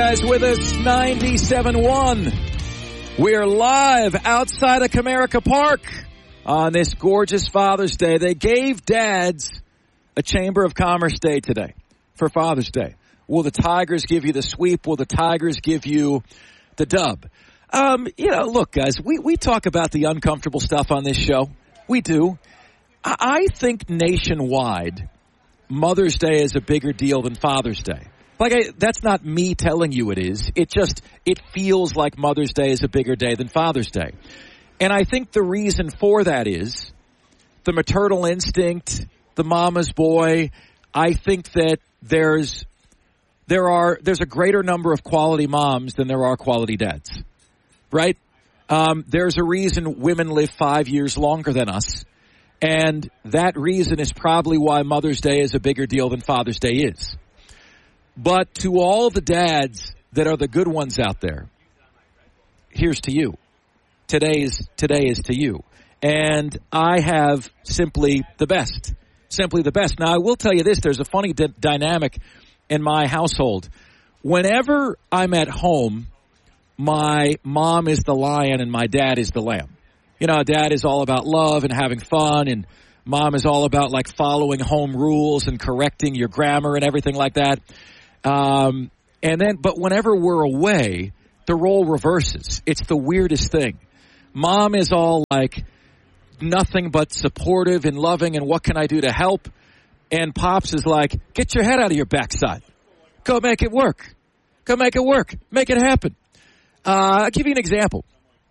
guys with us, 97.1. We're live outside of Comerica Park on this gorgeous Father's Day. They gave dads a Chamber of Commerce Day today for Father's Day. Will the Tigers give you the sweep? Will the Tigers give you the dub? Look, guys, we talk about the uncomfortable stuff on this show. We do. I think nationwide, Mother's Day is a bigger deal than Father's Day. That's not me telling you it is. It feels like Mother's Day is a bigger day than Father's Day. And I think the reason for that is the maternal instinct, the mama's boy. I think that there's a greater number of quality moms than there are quality dads, right? There's a reason women live 5 years longer than us. And that reason is probably why Mother's Day is a bigger deal than Father's Day is. But to all the dads that are the good ones out there, here's to you. Today is to you. And I have simply the best. Simply the best. Now, I will tell you this. There's a funny dynamic in my household. Whenever I'm at home, my mom is the lion and my dad is the lamb. You know, dad is all about love and having fun, and mom is all about, following home rules and correcting your grammar and everything like that. But whenever we're away, the role reverses. It's the weirdest thing. Mom is all nothing but supportive and loving and what can I do to help? And Pops is get your head out of your backside. Go make it work. Go make it work. Make it happen. I'll give you an example.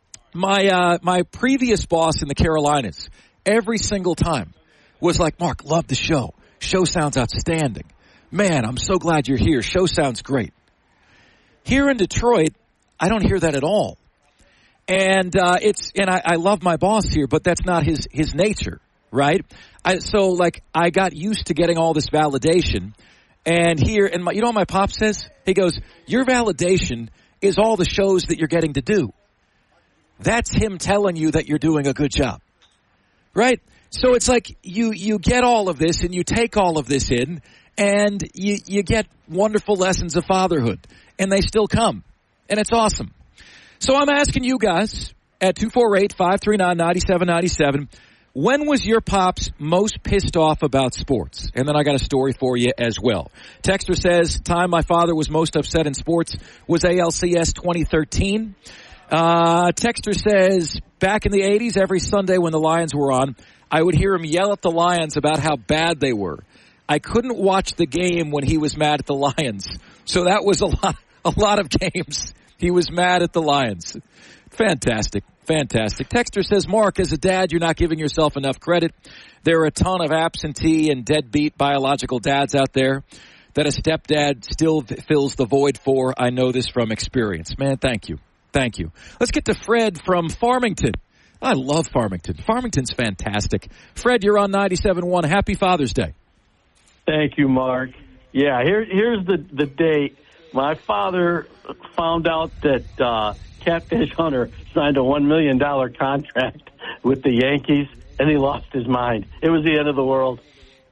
My previous boss in the Carolinas, every single time was Mark, love the show. Show sounds outstanding. Man, I'm so glad you're here. Show sounds great. Here in Detroit, I don't hear that at all. And I love my boss here, but that's not his nature, right? I got used to getting all this validation. And here, you know what my pop says? He goes, your validation is all the shows that you're getting to do. That's him telling you that you're doing a good job, right? So it's you get all of this and you take all of this in, and you get wonderful lessons of fatherhood, and they still come, and it's awesome. So I'm asking you guys at 248-539-9797, when was your pops most pissed off about sports? And then I got a story for you as well. Texter says, time my father was most upset in sports was ALCS 2013. Texter says, back in the 80s, every Sunday when the Lions were on, I would hear him yell at the Lions about how bad they were. I couldn't watch the game when he was mad at the Lions. So that was a lot of games he was mad at the Lions. Fantastic. Texter says, Mark, as a dad, you're not giving yourself enough credit. There are a ton of absentee and deadbeat biological dads out there that a stepdad still fills the void for. I know this from experience. Man, thank you. Let's get to Fred from Farmington. I love Farmington. Farmington's fantastic. Fred, you're on 97.1. Happy Father's Day. Thank you, Mark. Yeah, here's the date. My father found out that Catfish Hunter signed a $1 million contract with the Yankees, and he lost his mind. It was the end of the world.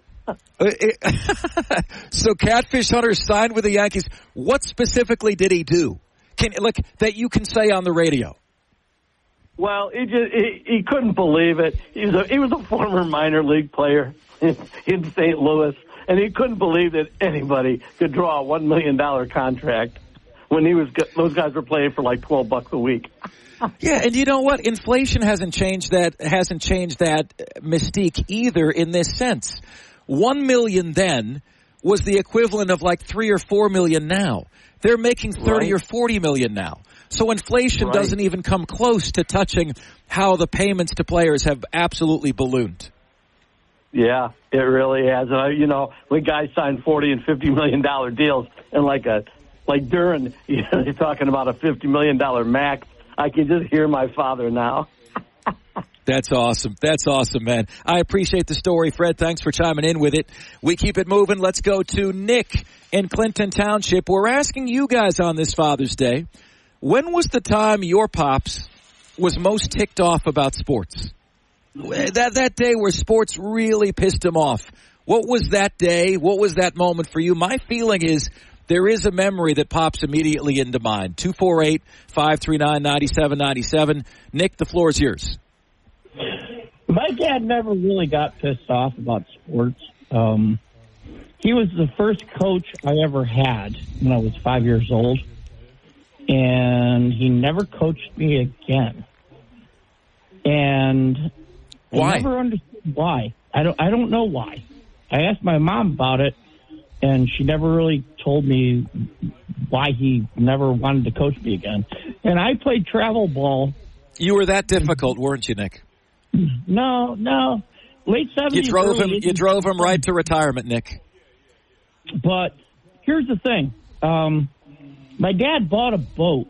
So Catfish Hunter signed with the Yankees. What specifically did he do? That you can say on the radio? Well, he couldn't believe it. He was a former minor league player in St. Louis, and he couldn't believe that anybody could draw a $1 million contract when those guys were playing for $12 a week. Yeah, and you know what? Inflation hasn't changed that mystique either in this sense. $1 million then was the equivalent of $3 or $4 million now. They're making $30 or $40 million now. So inflation doesn't even come close to touching how the payments to players have absolutely ballooned. Yeah, it really has. When guys sign $40 and $50 million deals, and like Duran, you're talking about a $50 million max. I can just hear my father now. That's awesome. That's awesome, man. I appreciate the story, Fred. Thanks for chiming in with it. We keep it moving. Let's go to Nick in Clinton Township. We're asking you guys on this Father's Day, when was the time your pops was most ticked off about sports? That day where sports really pissed him off. What was that day? What was that moment for you? My feeling is there is a memory that pops immediately into mind. 248-539-9797. Nick, the floor is yours. My dad never really got pissed off about sports. He was the first coach I ever had when I was 5 years old, and he never coached me again. And why? I never understood why. I don't know why. I asked my mom about it, and she never really told me why he never wanted to coach me again. And I played travel ball. You were that difficult, weren't you, Nick? No. Late 70s. You drove him right to retirement, Nick. But here's the thing. My dad bought a boat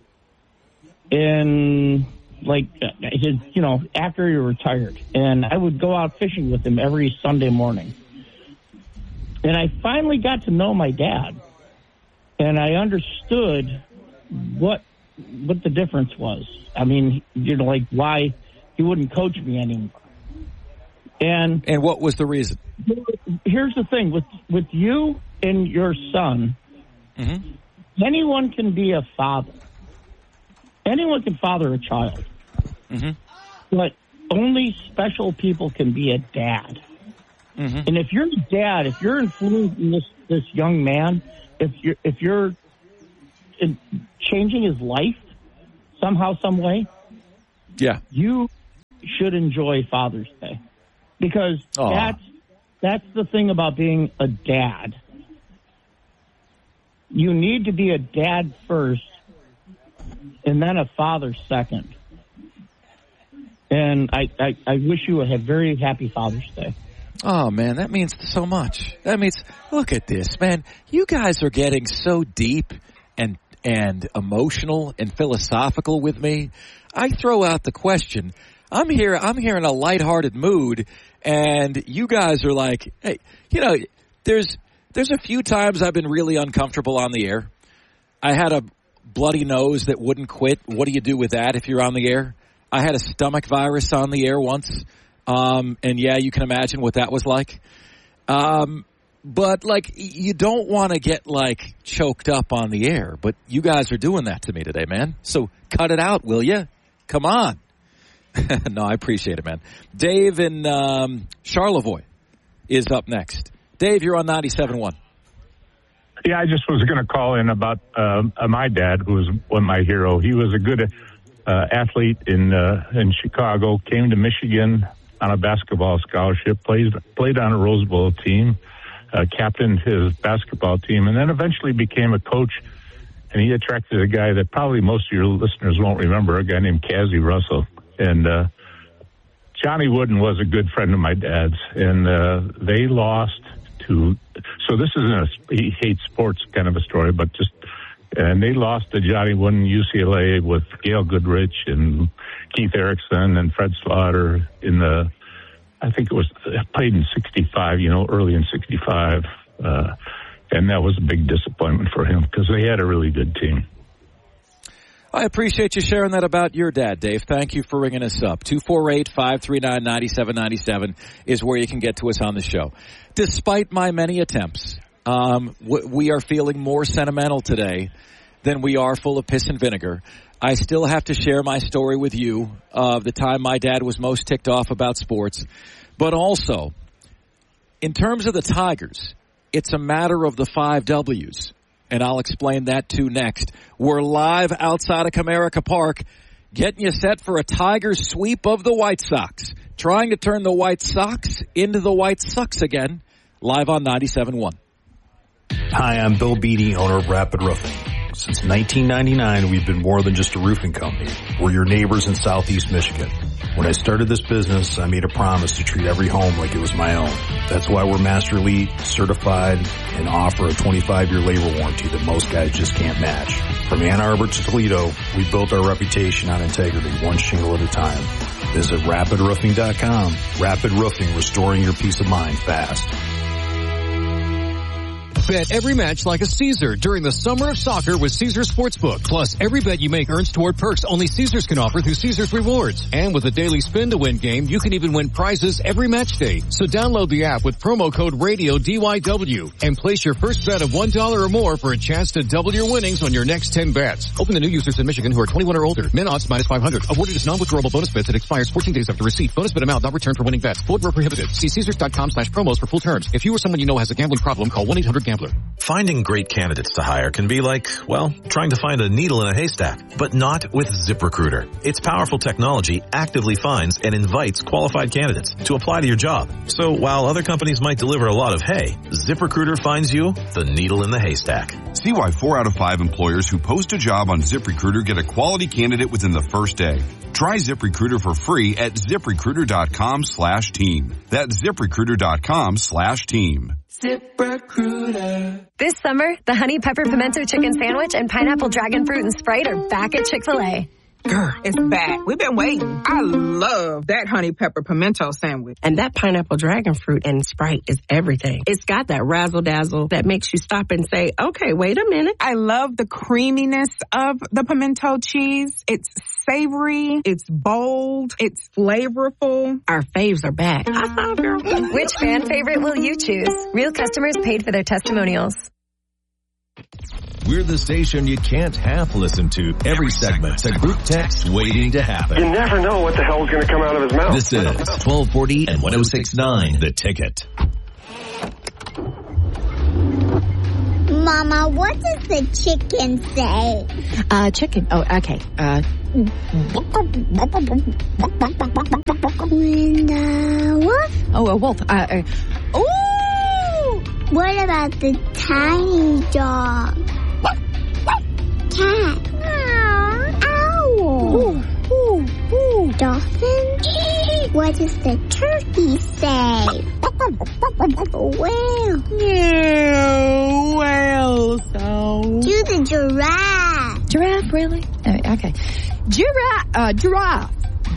in, after he retired. And I would go out fishing with him every Sunday morning. And I finally got to know my dad. And I understood what the difference was. I mean, why he wouldn't coach me anymore. And what was the reason? Here's the thing. With you and your son, anyone can be a father. Anyone can father a child. But only special people can be a dad. And if you're a dad, if you're influencing this young man, if you're changing his life somehow, some way, you should enjoy Father's Day. Because that's the thing about being a dad. You need to be a dad first and then a father second. And I wish you a very happy Father's Day. Oh, man, that means so much. That means, look at this, man. You guys are getting so deep and emotional and philosophical with me. I throw out the question. I'm here in a lighthearted mood, and you guys are like, hey, there's a few times I've been really uncomfortable on the air. I had a bloody nose that wouldn't quit. What do you do with that if you're on the air? I had a stomach virus on the air once, and you can imagine what that was like. But you don't want to get choked up on the air, but you guys are doing that to me today, man. So cut it out, will you? Come on. No, I appreciate it, man. Dave in Charlevoix is up next. Dave, you're on 97.1. Yeah, I just was going to call in about my dad, who was my hero. He was a good athlete in Chicago, came to Michigan on a basketball scholarship, played on a Rose Bowl team, captained his basketball team, and then eventually became a coach. And he attracted a guy that probably most of your listeners won't remember, a guy named Cassie Russell. And Johnny Wooden was a good friend of my dad's, and they lost to. So this isn't he hates sports kind of a story, but and they lost to Johnny Wooden UCLA with Gail Goodrich and Keith Erickson and Fred Slaughter I think it was played in 65, early in 65, and that was a big disappointment for him because they had a really good team. I appreciate you sharing that about your dad, Dave. Thank you for ringing us up. 248-539-9797 is where you can get to us on the show. Despite my many attempts, we are feeling more sentimental today than we are full of piss and vinegar. I still have to share my story with you of the time my dad was most ticked off about sports. But also, in terms of the Tigers, it's a matter of the 5 W's. And I'll explain that too next. We're live outside of Comerica Park, getting you set for a Tigers sweep of the White Sox. Trying to turn the White Sox into the White Sox again. Live on 97.1. Hi, I'm Bill Beattie, owner of Rapid Roofing. Since 1999, we've been more than just a roofing company. We're your neighbors in Southeast Michigan. When I started this business, I made a promise to treat every home like it was my own. That's why we're Master Elite, certified, and offer a 25-year labor warranty that most guys just can't match. From Ann Arbor to Toledo, we built our reputation on integrity, one shingle at a time. Visit rapidroofing.com. Rapid Roofing, restoring your peace of mind fast. Bet every match like a Caesar during the Summer of Soccer with Caesar Sportsbook. Plus, every bet you make earns toward perks only Caesars can offer through Caesars Rewards. And with a daily spin-to-win game, you can even win prizes every match day. So download the app with promo code RADIO DYW and place your first bet of $1 or more for a chance to double your winnings on your next 10 bets. Open to new users in Michigan who are 21 or older. Min odds minus 500. Awarded as non-withdrawable bonus bets that expires 14 days after receipt. Bonus bet amount not returned for winning bets. Void where prohibited. See Caesars.com/promos for full terms. If you or someone you know has a gambling problem, call 1-800-GAMBLER. Finding great candidates to hire can be like, well, trying to find a needle in a haystack, but not with ZipRecruiter. Its powerful technology actively finds and invites qualified candidates to apply to your job. So while other companies might deliver a lot of hay, ZipRecruiter finds you the needle in the haystack. See why 4 out of 5 employers who post a job on ZipRecruiter get a quality candidate within the first day. Try ZipRecruiter for free at ZipRecruiter.com/team. That's ZipRecruiter.com/team. ZipRecruiter. This summer, the Honey Pepper Pimento Chicken Sandwich and Pineapple Dragon Fruit and Sprite are back at Chick-fil-A. Girl, it's back. We've been waiting. I love that Honey Pepper Pimento Sandwich. And that Pineapple Dragon Fruit and Sprite is everything. It's got that razzle-dazzle that makes you stop and say, okay, wait a minute. I love the creaminess of the pimento cheese. It's savory. It's bold. It's flavorful. Our faves are back. I saw, girl. Which fan favorite will you choose? Real customers paid for their testimonials. We're the station you can't half listen to. Every segment's a group text waiting to happen. You never know what the hell's going to come out of his mouth. This is 1240 and 106.9 The Ticket. Mama, what does the chicken say? Chicken. Oh, okay. When the wolf? Oh, a wolf. Ooh! What about the tiny dog? Cat. Owl. Ooh. Dolphin. What does the turkey say? Whale. Whale. So. Do the giraffe. Giraffe, really? Okay. Giraffe.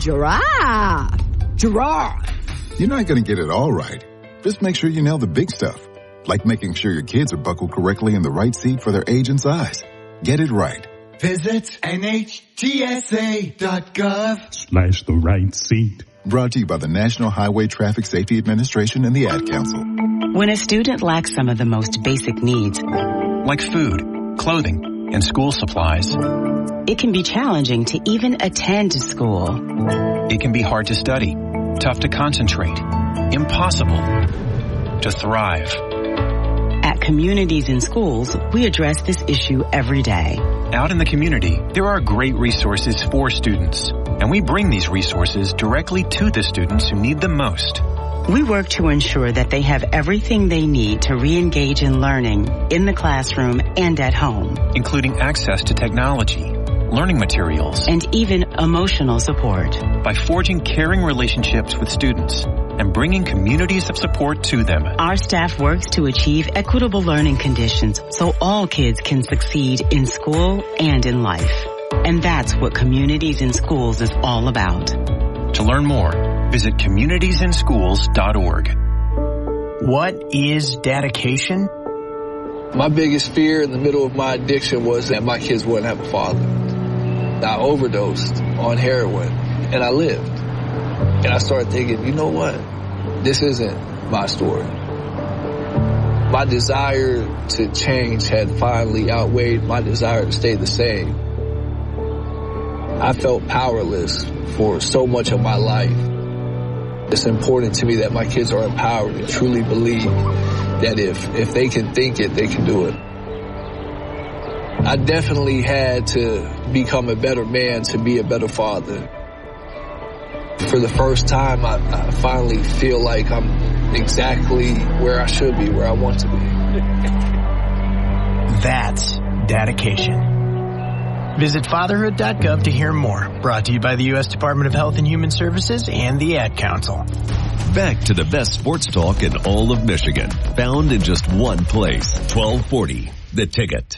You're not going to get it all right. Just make sure you nail the big stuff. Like making sure your kids are buckled correctly in the right seat for their age and size. Get it right. Visit NHTSA.gov/the right seat. Brought to you by the National Highway Traffic Safety Administration and the Ad Council. When a student lacks some of the most basic needs, like food, clothing, and school supplies, it can be challenging to even attend school. It can be hard to study, tough to concentrate, impossible to thrive. At Communities in Schools, we address this issue every day. Out in the community, there are great resources for students, and we bring these resources directly to the students who need them most. We work to ensure that they have everything they need to re-engage in learning in the classroom and at home, including access to technology, learning materials, and even emotional support. By forging caring relationships with students and bringing communities of support to them, our staff works to achieve equitable learning conditions so all kids can succeed in school and in life. And that's what Communities in Schools is all about. To learn more, visit communitiesinschools.org. What is dedication? My biggest fear in the middle of my addiction was that my kids wouldn't have a father. I overdosed on heroin, and I lived. And I started thinking, you know what? This isn't my story. My desire to change had finally outweighed my desire to stay the same. I felt powerless for so much of my life. It's important to me that my kids are empowered and truly believe that if they can think it, they can do it. I definitely had to become a better man to be a better father. For the first time, I finally feel like I'm exactly where I should be, where I want to be. That's dedication. Visit fatherhood.gov to hear more. Brought to you by the U.S. Department of Health and Human Services and the Ad Council. Back to the best sports talk in all of Michigan. Found in just one place. 1240, The Ticket.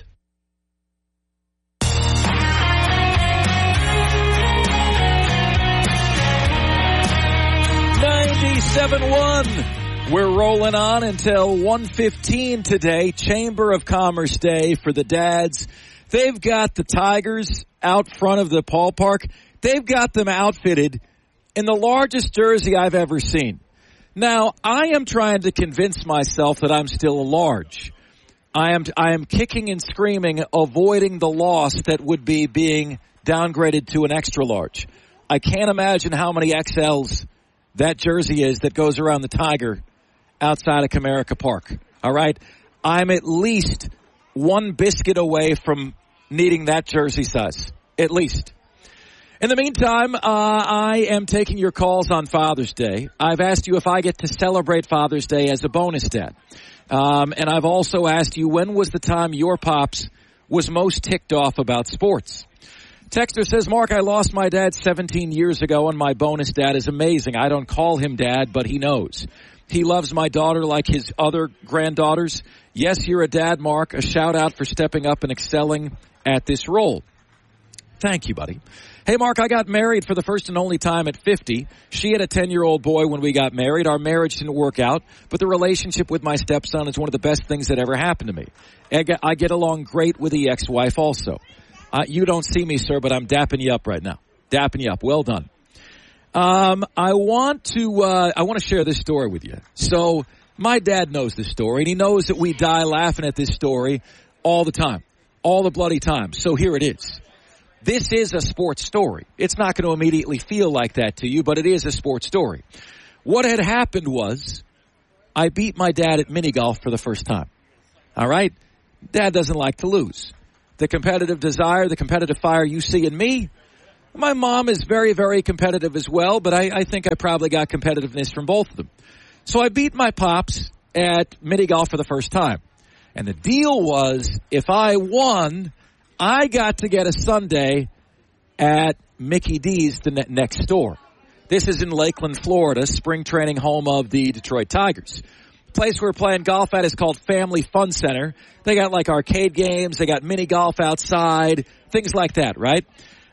'97-1. We're rolling on until 1:15 today, Chamber of Commerce Day for the dads. They've got the Tigers out front of the ballpark. They've got them outfitted in the largest jersey I've ever seen. Now, I am trying to convince myself that I'm still a large. I am kicking and screaming, avoiding the loss that would be being downgraded to an extra large. I can't imagine how many XLs that jersey is that goes around the Tiger outside of Comerica Park. All right? I'm at least one biscuit away from needing that jersey size. At least. In the meantime, I am taking your calls on Father's Day. I've asked you if I get to celebrate Father's Day as a bonus dad. And I've also asked you, when was the time your pops was most ticked off about sports? Texter says, Mark, I lost my dad 17 years ago, and my bonus dad is amazing. I don't call him dad, but he knows. He loves my daughter like his other granddaughters. Yes, you're a dad, Mark. A shout-out for stepping up and excelling at this role. Thank you, buddy. Hey, Mark, I got married for the first and only time at 50. She had a 10-year-old boy when we got married. Our marriage didn't work out, but the relationship with my stepson is one of the best things that ever happened to me. I get along great with the ex-wife also. You don't see me, sir, but I'm dapping you up right now. Dapping you up. Well done. I want to share this story with you. So my dad knows this story, and he knows that we die laughing at this story all the time, all the bloody time. So here it is. This is a sports story. It's not going to immediately feel like that to you, but it is a sports story. What had happened was I beat my dad at mini golf for the first time. All right? Dad doesn't like to lose. The competitive desire, the competitive fire you see in me, my mom is very, very competitive as well, but I think I probably got competitiveness from both of them. So I beat my pops at mini golf for the first time. And the deal was, if I won, I got to get a sundae at Mickey D's the next door. This is in Lakeland, Florida, spring training home of the Detroit Tigers. The place we're playing golf at is called Family Fun Center. They got like arcade games, they got mini golf outside, things like that, right?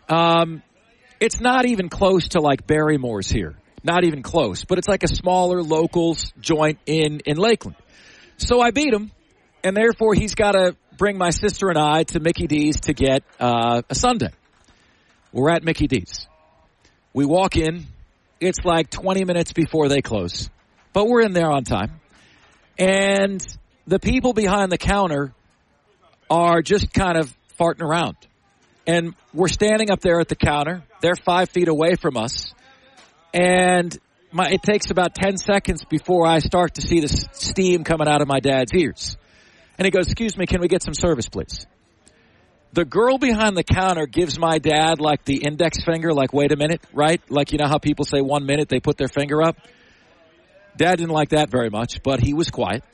It's not even close to like Barrymore's here. Not even close. But it's like a smaller locals joint in Lakeland. So I beat him, and therefore he's got to bring my sister and I to Mickey D's to get a sundae. We're at Mickey D's. We walk in. It's like 20 minutes before they close. But we're in there on time. And the people behind the counter are just kind of farting around. And we're standing up there at the counter. They're 5 feet away from us. And it takes about 10 seconds before I start to see the steam coming out of my dad's ears. And he goes, excuse me, can we get some service, please? The girl behind the counter gives my dad like the index finger, like, wait a minute, right? Like, you know how people say 1 minute, they put their finger up? Dad didn't like that very much, but he was quiet.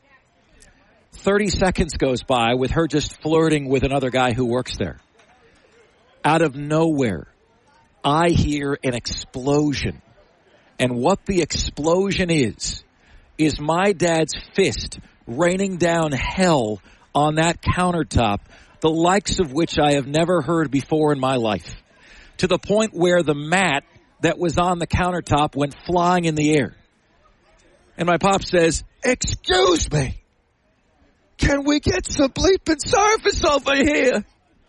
30 seconds goes by with her just flirting with another guy who works there. Out of nowhere, I hear an explosion. And what the explosion is my dad's fist raining down hell on that countertop, the likes of which I have never heard before in my life, to the point where the mat that was on the countertop went flying in the air. And my pop says, excuse me, can we get some bleeping service over here?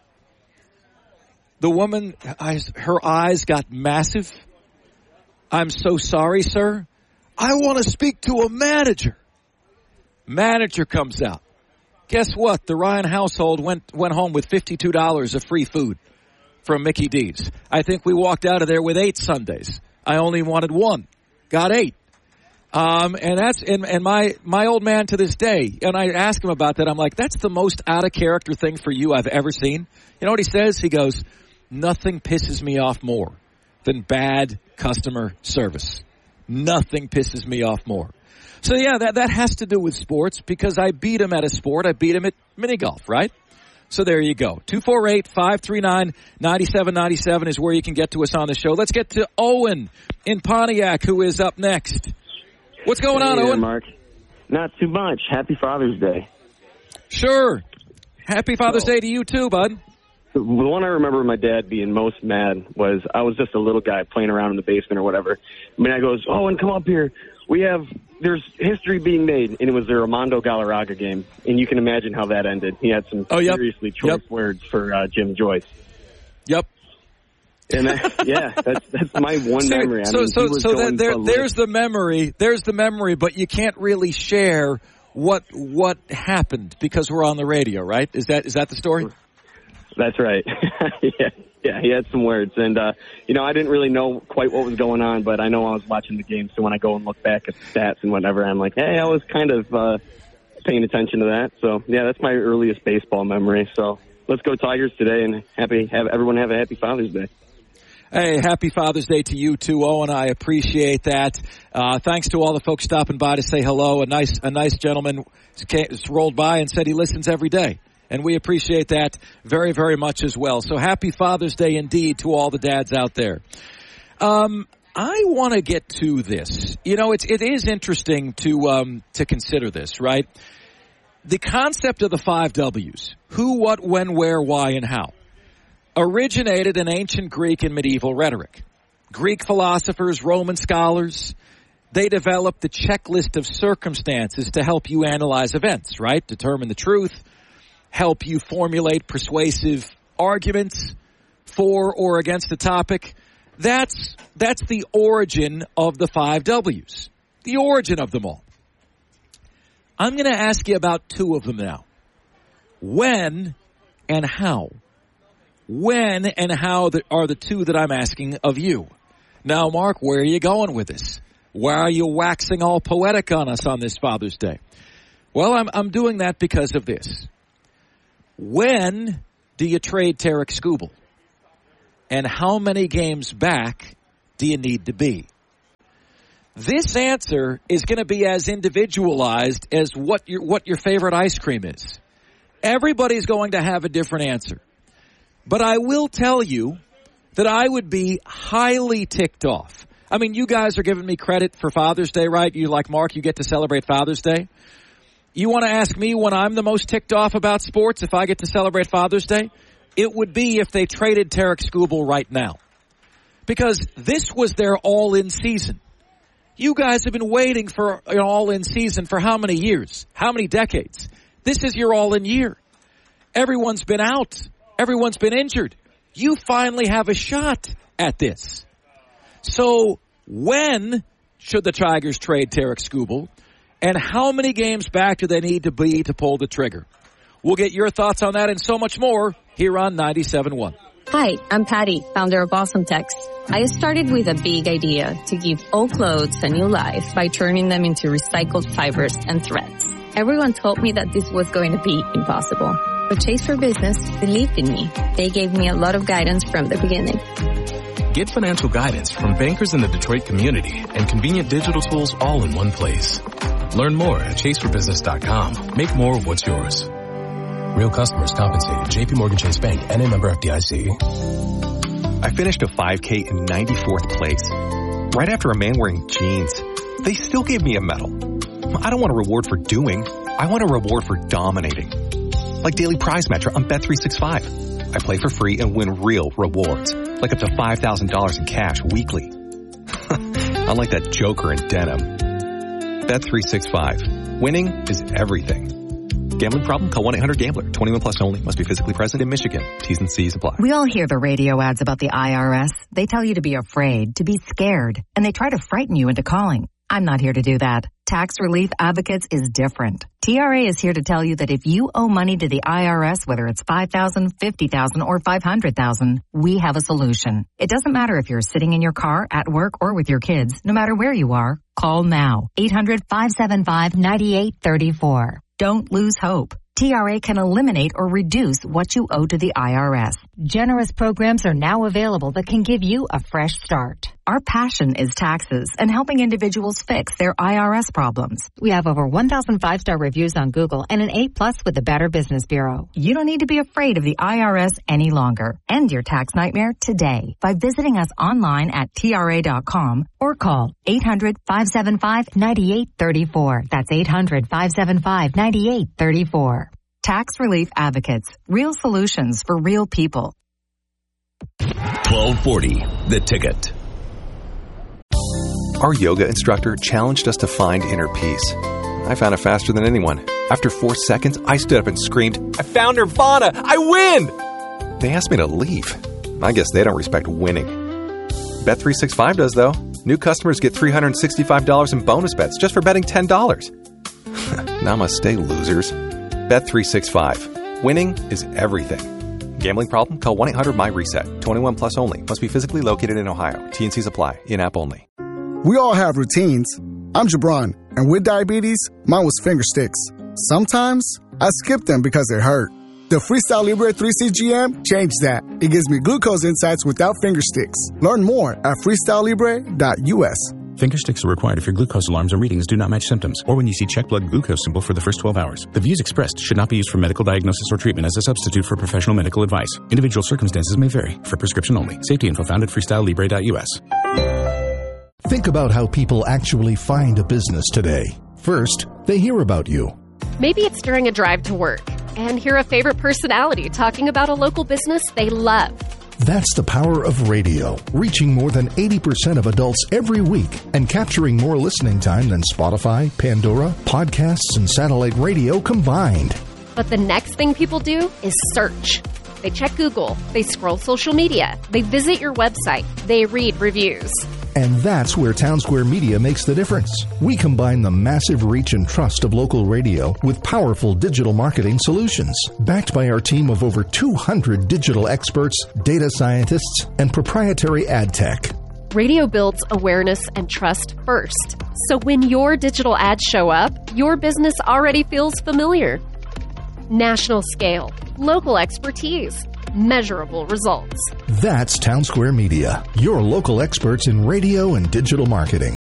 The woman, her eyes got massive. I'm so sorry, sir. I want to speak to a manager. Manager comes out. Guess what? The Ryan household went home with $52 of free food from Mickey D's. I think we walked out of there with 8 sundaes. I only wanted 1. Got 8. And my old man to this day, and I ask him about that, I'm like, that's the most out of character thing for you I've ever seen. You know what he says? He goes, nothing pisses me off more than bad customer service. Nothing pisses me off more. So yeah, that has to do with sports because I beat him at a sport. I beat him at mini golf, right? So there you go. 248-539-9797 is where you can get to us on the show. Let's get to Owen in Pontiac, who is up next. What's going on, Owen? Mark. Not too much. Happy Father's Day. Sure. Happy Father's Day to you too, bud. The one I remember my dad being most mad was I was just a little guy playing around in the basement or whatever. I mean, I goes, oh, and come up here. there's history being made, and it was the Armando Galarraga game, and you can imagine how that ended. He had some seriously choice words for Jim Joyce. Yep. And that's my one memory. There's the memory. There's the memory, but you can't really share what happened because we're on the radio, right? Is that the story? That's right. Yeah, he had some words, and I didn't really know quite what was going on, but I know I was watching the game. So when I go and look back at the stats and whatever, I'm like, hey, I was kind of paying attention to that. So yeah, that's my earliest baseball memory. So let's go Tigers today, and everyone have a happy Father's Day. Hey, happy Father's Day to you too, Owen. I appreciate that. Thanks to all the folks stopping by to say hello. A nice gentleman rolled by and said he listens every day. And we appreciate that very, very much as well. So happy Father's Day indeed to all the dads out there. I want to get to this. It is interesting to consider this, right? The concept of the 5 W's, who, what, when, where, why, and how, originated in ancient Greek and medieval rhetoric. Greek philosophers, Roman scholars, they developed the checklist of circumstances to help you analyze events, right? Determine the truth, help you formulate persuasive arguments for or against a topic. That's the origin of the 5 W's, the origin of them all. I'm going to ask you about 2 of them now. When and how. When and how are the 2 that I'm asking of you. Now, Mark, where are you going with this? Why are you waxing all poetic on us on this Father's Day? Well, I'm doing that because of this. When do you trade Tarik Skubal? And how many games back do you need to be? This answer is going to be as individualized as what your favorite ice cream is. Everybody's going to have a different answer. But I will tell you that I would be highly ticked off. I mean, you guys are giving me credit for Father's Day, right? You, like Mark, you get to celebrate Father's Day. You want to ask me when I'm the most ticked off about sports, if I get to celebrate Father's Day? It would be if they traded Tarik Skubal right now. Because this was their all-in season. You guys have been waiting for an all-in season for how many years? How many decades? This is your all-in year. Everyone's been out. Everyone's been injured. You finally have a shot at this. So when should the Tigers trade Tarik Skubal? And how many games back do they need to be to pull the trigger? We'll get your thoughts on that and so much more here on 97.1. Hi, I'm Patty, founder of Awesome Text. I started with a big idea to give old clothes a new life by turning them into recycled fibers and threads. Everyone told me that this was going to be impossible. But Chase for Business believed in me. They gave me a lot of guidance from the beginning. Get financial guidance from bankers in the Detroit community and convenient digital tools all in one place. Learn more at chaseforbusiness.com. Make more of what's yours. Real customers compensated. JP Morgan Chase Bank, NA member FDIC. I finished a 5K in 94th place. Right after a man wearing jeans. They still gave me a medal. I don't want a reward for doing. I want a reward for dominating. Like Daily Prize Match on Bet365. I play for free and win real rewards. Like up to $5,000 in cash weekly. Unlike that joker in denim. Bet365. Winning is everything. Gambling problem? Call 1-800-GAMBLER. 21 plus only. Must be physically present in Michigan. T's and C's apply. We all hear the radio ads about the IRS. They tell you to be afraid, to be scared, and they try to frighten you into calling. I'm not here to do that. Tax Relief Advocates is different. TRA is here to tell you that if you owe money to the IRS, whether it's $5,000, $50,000, or $500,000, we have a solution. It doesn't matter if you're sitting in your car, at work, or with your kids. No matter where you are, call now. 800-575-9834. Don't lose hope. TRA can eliminate or reduce what you owe to the IRS. Generous programs are now available that can give you a fresh start. Our passion is taxes and helping individuals fix their IRS problems. We have over 1,000 5-star reviews on Google and an A+ with the Better Business Bureau. You don't need to be afraid of the IRS any longer. End your tax nightmare today by visiting us online at TRA.com or call 800-575-9834. That's 800-575-9834. Tax Relief Advocates. Real solutions for real people. 1240, The Ticket. Our yoga instructor challenged us to find inner peace. I found it faster than anyone. After 4 seconds, I stood up and screamed, "I found Nirvana! I win!" They asked me to leave. I guess they don't respect winning. Bet365 does, though. New customers get $365 in bonus bets just for betting $10. Namaste, losers. Bet365. Winning is everything. Gambling problem? Call 1-800-MY-RESET. 21 plus only. Must be physically located in Ohio. T&Cs apply. In-app only. We all have routines. I'm Jabron, and with diabetes, mine was finger sticks. Sometimes I skip them because they hurt. The Freestyle Libre 3C GM changed that. It gives me glucose insights without finger sticks. Learn more at freestylelibre.us. Finger sticks are required if your glucose alarms or readings do not match symptoms, or when you see check blood glucose symbol for the first 12 hours. The views expressed should not be used for medical diagnosis or treatment as a substitute for professional medical advice. Individual circumstances may vary. For prescription only. Safety info found at freestylelibre.us. Think about how people actually find a business today. First, they hear about you. Maybe it's during a drive to work and hear a favorite personality talking about a local business they love. That's the power of radio, reaching more than 80% of adults every week and capturing more listening time than Spotify, Pandora, podcasts, and satellite radio combined. But the next thing people do is search. They check Google, they scroll social media, they visit your website, they read reviews. And that's where Townsquare Media makes the difference. We combine the massive reach and trust of local radio with powerful digital marketing solutions, backed by our team of over 200 digital experts, data scientists, and proprietary ad tech. Radio builds awareness and trust first. So when your digital ads show up, your business already feels familiar. National scale, local expertise, measurable results. That's Townsquare Media, your local experts in radio and digital marketing.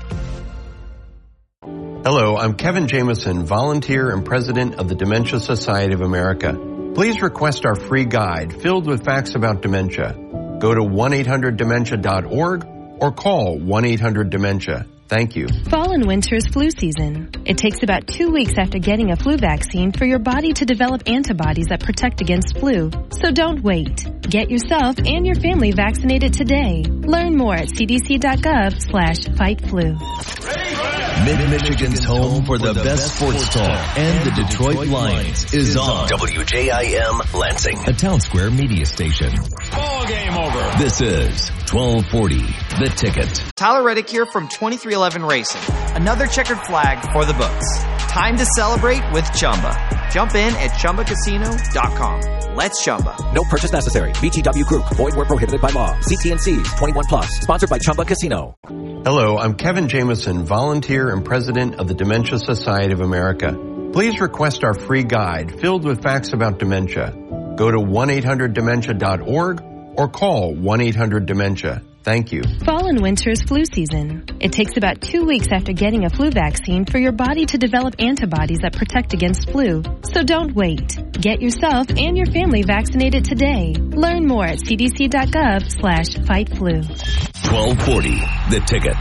Hello, I'm Kevin Jameson, volunteer and president of the Dementia Society of America. Please request our free guide filled with facts about dementia. Go to 1-800-DEMENTIA.org or call 1-800-DEMENTIA. Thank you. Fall and winter is flu season. It takes about 2 weeks after getting a flu vaccine for your body to develop antibodies that protect against flu. So don't wait. Get yourself and your family vaccinated today. Learn more at cdc.gov/fightflu. Mid-Michigan's home for the best sports talk and the Detroit Lions is on WJIM Lansing, a Townsquare media station. Ball game over. This is 1240, The Ticket. Tyler Reddick here from 2311 Racing. Another checkered flag for the books. Time to celebrate with Chumba. Jump in at ChumbaCasino.com. Let's Chumba. No purchase necessary. VGW Group. Void where prohibited by law. CT&Cs. 21 plus. Sponsored by Chumba Casino. Hello, I'm Kevin Jameson, volunteer and president of the Dementia Society of America. Please request our free guide filled with facts about dementia. Go to 1-800-DEMENTIA.org or call 1-800-DEMENTIA. Thank you. Fall and winter is flu season. It takes about 2 weeks after getting a flu vaccine for your body to develop antibodies that protect against flu. So don't wait. Get yourself and your family vaccinated today. Learn more at cdc.gov/fightflu. 1240, The Ticket.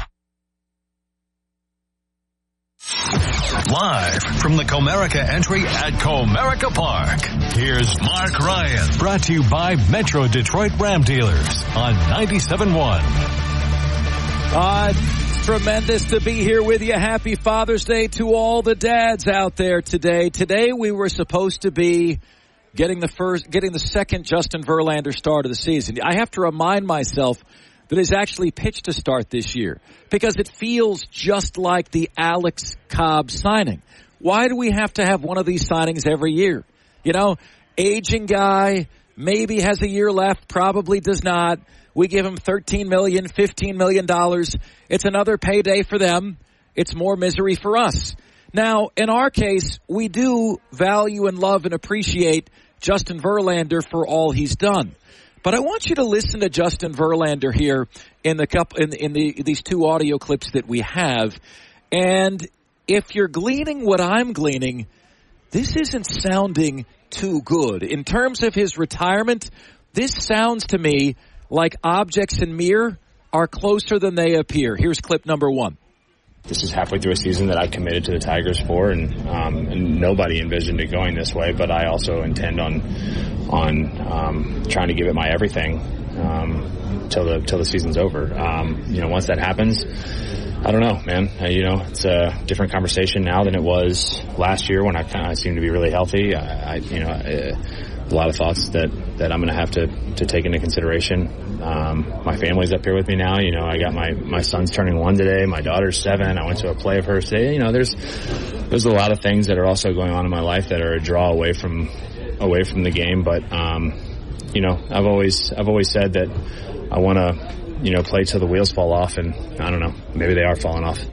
Live from the Comerica entry at Comerica Park, here's Mark Ryan. Brought to you by Metro Detroit Ram Dealers on 97.1. It's tremendous to be here with you. Happy Father's Day to all the dads out there today. Today we were supposed to be getting the second Justin Verlander start of the season. I have to remind myself that he's actually pitched to start this year because it feels just like the Alex Cobb signing. Why do we have to have one of these signings every year? You know, aging guy, maybe has a year left, probably does not. We give him $13 million, $15 million. It's another payday for them. It's more misery for us. Now, in our case, we do value and love and appreciate Justin Verlander for all he's done. But I want you to listen to Justin Verlander here in these two audio clips that we have. And if you're gleaning what I'm gleaning, this isn't sounding too good. In terms of his retirement, this sounds to me like objects in mirror are closer than they appear. Here's clip number one. This is halfway through a season that I committed to the Tigers for, and nobody envisioned it going this way. But I also intend on trying to give it my everything till the season's over. Once that happens, I don't know, man. It's a different conversation now than it was last year when I seemed to be really healthy. A lot of thoughts that I'm going to have to take into consideration. My family's up here with me now. I got my son's turning 1 today. My daughter's 7. I went to a play of hers today. There's a lot of things that are also going on in my life that are a draw away from the game. But I've always said that I want to play till the wheels fall off, and I don't know, maybe they are falling off.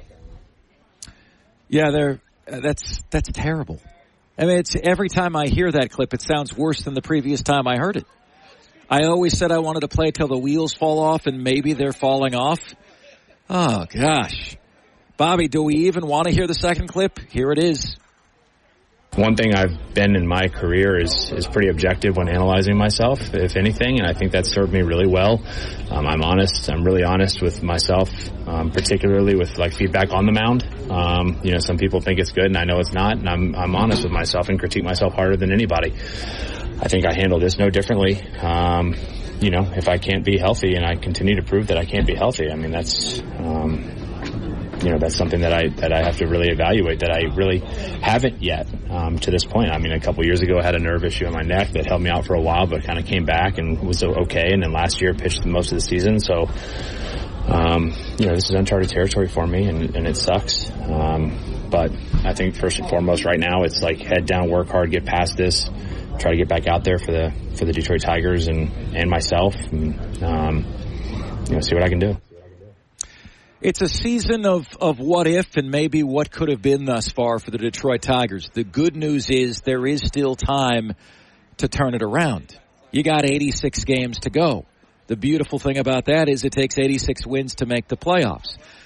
Yeah, that's terrible. I mean, it's every time I hear that clip, it sounds worse than the previous time I heard it. I always said I wanted to play till the wheels fall off, and maybe they're falling off. Oh, gosh. Bobby, do we even want to hear the second clip? Here it is. One thing I've been in my career is pretty objective when analyzing myself, if anything, and I think that's served me really well. I'm honest. I'm really honest with myself, particularly with feedback on the mound. Some people think it's good, and I know it's not, and I'm honest with myself and critique myself harder than anybody. I think I handle this no differently. If I can't be healthy and I continue to prove that I can't be healthy, I mean, that's something that I have to really evaluate, that I really haven't yet to this point. I mean, a couple years ago I had a nerve issue in my neck that held me out for a while, but kind of came back and was okay. And then last year pitched most of the season. So, this is uncharted territory for me, and it sucks. But I think first and foremost right now it's head down, work hard, get past this, try to get back out there for the Detroit Tigers and myself, and see what I can do. It's a season of what if and maybe what could have been thus far for the Detroit Tigers. The good news is there is still time to turn it around. You got 86 games to go. The beautiful thing about that is it takes 86 wins to make the playoffs.